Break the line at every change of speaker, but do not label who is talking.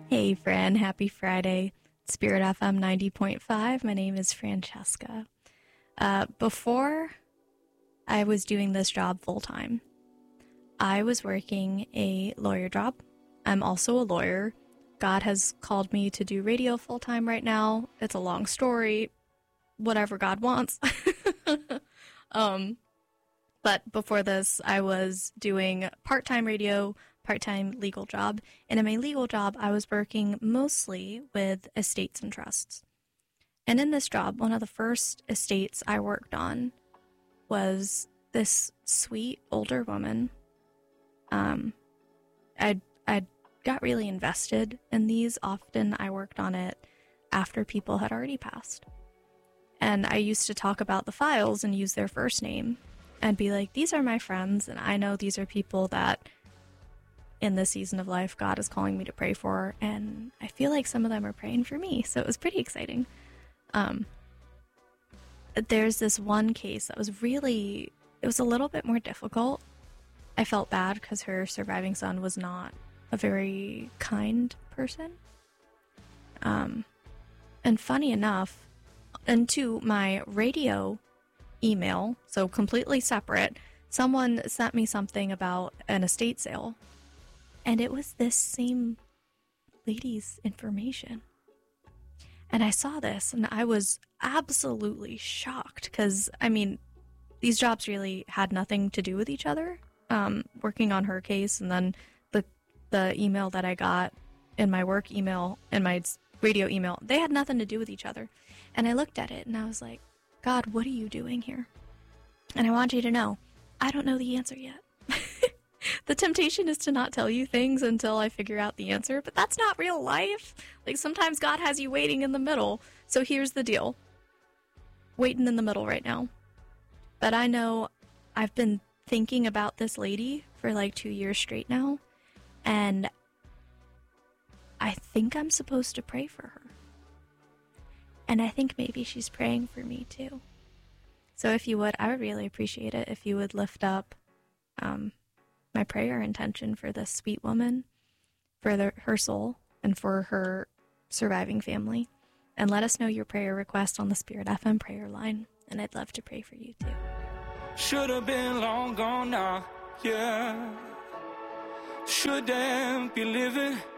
Hey, Fran. Happy Friday. Spirit FM 90.5. My name is Francesca. Before I was doing this job full time, I was working a lawyer job. I'm also a lawyer. God has called me to do radio full time right now. It's a long story. Whatever God wants. But before this, I was doing part-time radio, part-time legal job. And in my legal job, I was working mostly with estates and trusts. And in this job, one of the first estates I worked on was this sweet older woman. I got really invested in these. Often I worked on it after people had already passed. And I used to talk about the files and use their first name and be like, these are my friends, and I know these are people that in this season of life God is calling me to pray for, and I feel like some of them are praying for me, so it was pretty exciting. There's this one case that was it was a little bit more difficult. I felt bad because her surviving son was not a very kind person. And funny enough, into my radio email, so completely separate, someone sent me something about an estate sale, and it was this same lady's information. And I saw this and I was absolutely shocked because, I mean, these jobs really had nothing to do with each other. Working on her case, and then the email that I got in my work email and my radio email, they had nothing to do with each other. And I looked at it and I was like, God, what are you doing here? And I want you to know, I don't know the answer yet. The temptation is to not tell you things until I figure out the answer, but that's not real life. Like, sometimes God has you waiting in the middle. So here's the deal. Waiting in the middle right now. But I know I've been thinking about this lady for like 2 years straight now, and I think I'm supposed to pray for her. And I think maybe she's praying for me too. So if you would, I would really appreciate it if you would lift up my prayer intention for this sweet woman, for her soul, and for her surviving family. And let us know your prayer request on the Spirit FM prayer line. And I'd love to pray for you too.
Should have been long gone now, yeah. Shouldn't be living